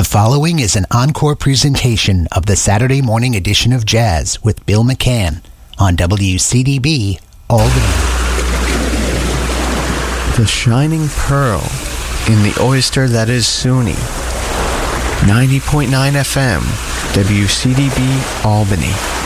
The following is an encore presentation of the Saturday morning edition of Jazz with Bill McCann on WCDB Albany. The shining pearl in the oyster that is SUNY. 90.9 FM, WCDB Albany.